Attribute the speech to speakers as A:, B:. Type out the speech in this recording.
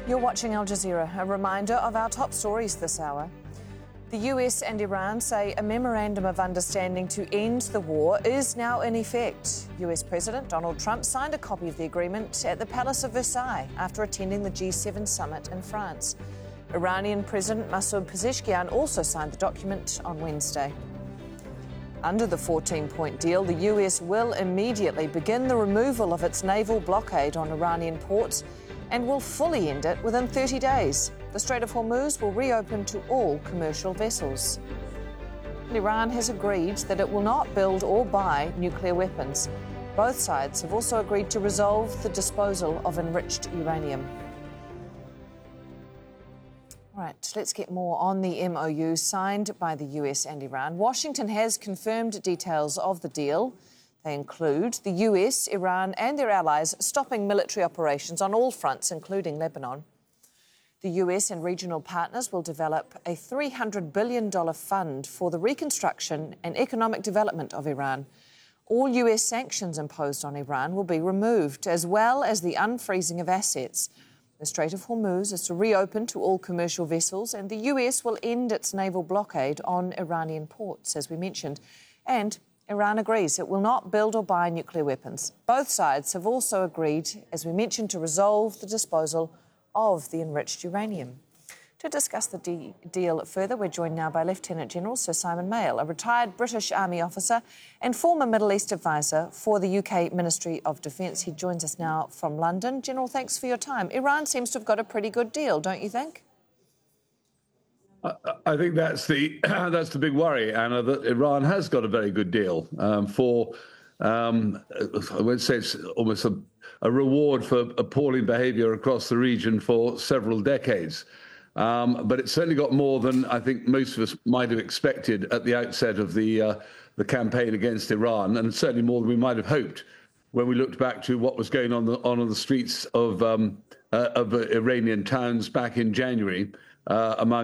A: You're watching Al Jazeera. A reminder of our top stories this hour. The US and Iran say a memorandum of understanding to end the war is now in effect. US President Donald Trump signed a copy of the agreement at the Palace of Versailles after attending the G7 summit in France. Iranian President Masoud Pezeshkian also signed the document on Wednesday. Under the 14-point deal, the US will immediately begin the removal of its naval blockade on Iranian ports and will fully end it within 30 days. The Strait of Hormuz will reopen to all commercial vessels. Iran has agreed that it will not build or buy nuclear weapons. Both sides have also agreed to resolve the disposal of enriched uranium. All right, let's get more on the MOU signed by the US and Iran. Washington has confirmed details of the deal. They include the US, Iran and their allies stopping military operations on all fronts, including Lebanon. The US and regional partners will develop a $300 billion fund for the reconstruction and economic development of Iran. All US sanctions imposed on Iran will be removed, as well as the unfreezing of assets. The Strait of Hormuz is to reopen to all commercial vessels, and the US will end its naval blockade on Iranian ports, as we mentioned. And Iran agrees it will not build or buy nuclear weapons. Both sides have also agreed, as we mentioned, to resolve the disposal of the enriched uranium. To discuss the deal further, we're joined now by Lieutenant General Sir Simon Mail, a retired British Army officer and former Middle East advisor for the UK Ministry of Defence. He joins us now from London. General, thanks for your time. Iran seems to have got a pretty good deal, don't you think?
B: I think that's the big worry, Anna, that Iran has got a very good deal I would say it's almost a reward for appalling behaviour across the region for several decades. But it's certainly got more than I think most of us might have expected at the outset of the campaign against Iran, and certainly more than we might have hoped when we looked back to what was going on the streets of Iranian towns back in January among